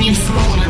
не взломан.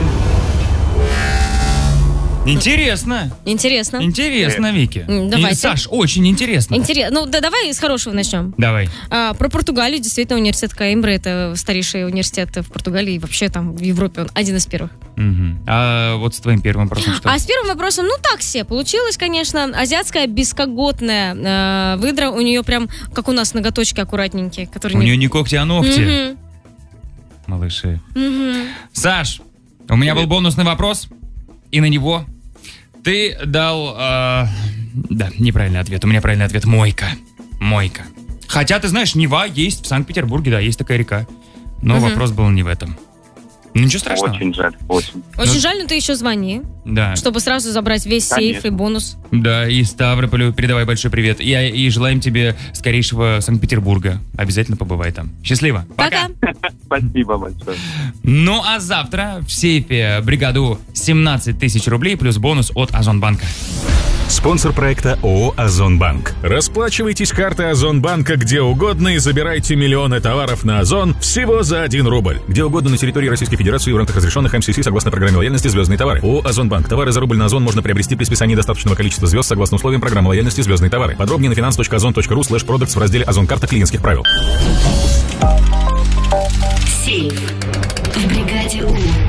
Интересно, Вики. Давайте. Саш, очень интересно. Ну, давай с хорошего начнем. Давай. Про Португалию. Действительно, университет Коимбры — это старейший университет в Португалии. И вообще там в Европе он один из первых. Угу. А вот с твоим первым вопросом что? А с первым вопросом, так себе получилось, конечно. Азиатская бескоготная выдра. У нее прям, как у нас, ноготочки аккуратненькие. У нее не когти, а ногти. Малыши. Саш, у меня был бонусный вопрос. И на него ты дал... да, неправильный ответ. У меня правильный ответ. Мойка. Хотя, ты знаешь, Нева есть в Санкт-Петербурге, да, есть такая река. Но вопрос был не в этом. Ну, ничего страшного. Очень жаль, очень. Очень жаль, но ты еще звони. Да. Чтобы сразу забрать весь сейф и бонус. Да, и Ставрополю передавай большой привет. И желаем тебе скорейшего Санкт-Петербурга. Обязательно побывай там. Счастливо. Пока. Спасибо большое. Ну, а завтра в сейфе бригаду 17 тысяч рублей плюс бонус от Озонбанка. Спонсор проекта ООО «Озонбанк». Расплачивайтесь картой Озонбанка где угодно и забирайте миллионы товаров на Озон всего за 1 рубль. Где угодно на территории Российской Федерации в рамках разрешенных МСС согласно программе лояльности «Звездные товары». ООО «Озонбанк». Товары за рубль на Озон можно приобрести при списании достаточного количества звезд согласно условиям программы лояльности «Звездные товары». Подробнее на finance.ozon.ru/products в разделе «Озон-карта клиентских правил». Сейф в бригаде У.